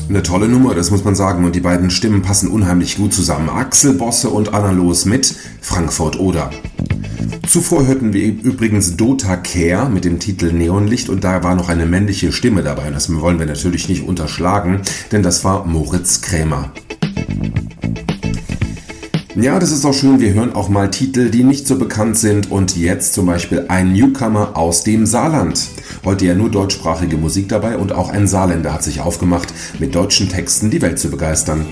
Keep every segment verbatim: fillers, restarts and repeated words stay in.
Eine tolle Nummer, das muss man sagen, und die beiden Stimmen passen unheimlich gut zusammen. Axel Bosse und Anna Loos mit Frankfurt Oder. Zuvor hörten wir übrigens Dota Kehr mit dem Titel Neonlicht und da war noch eine männliche Stimme dabei. Das wollen wir natürlich nicht unterschlagen, denn das war Moritz Krämer. Ja, das ist auch schön, wir hören auch mal Titel, die nicht so bekannt sind und jetzt zum Beispiel ein Newcomer aus dem Saarland. Heute ja nur deutschsprachige Musik dabei und auch ein Saarländer hat sich aufgemacht, mit deutschen Texten die Welt zu begeistern.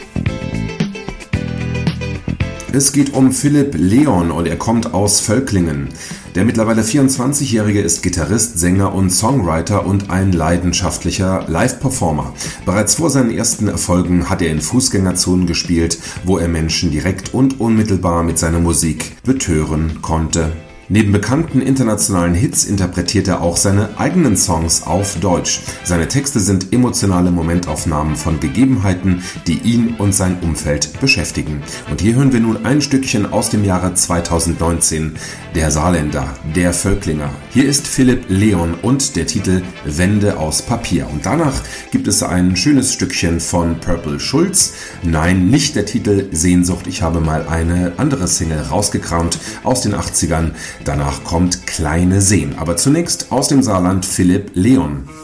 Es geht um Philipp Leon und er kommt aus Völklingen. Der mittlerweile vierundzwanzigjährige ist Gitarrist, Sänger und Songwriter und ein leidenschaftlicher Live-Performer. Bereits vor seinen ersten Erfolgen hat er in Fußgängerzonen gespielt, wo er Menschen direkt und unmittelbar mit seiner Musik betören konnte. Neben bekannten internationalen Hits interpretiert er auch seine eigenen Songs auf Deutsch. Seine Texte sind emotionale Momentaufnahmen von Gegebenheiten, die ihn und sein Umfeld beschäftigen. Und hier hören wir nun ein Stückchen aus dem Jahre zweitausendneunzehn, der Saarländer, der Völklinger. Hier ist Philipp Leon und der Titel Wände aus Papier. Und danach gibt es ein schönes Stückchen von Purple Schulz. Nein, nicht der Titel Sehnsucht, ich habe mal eine andere Single rausgekramt aus den achtzigern. Danach kommt Kleine Seen. Aber zunächst aus dem Saarland Philipp Leon.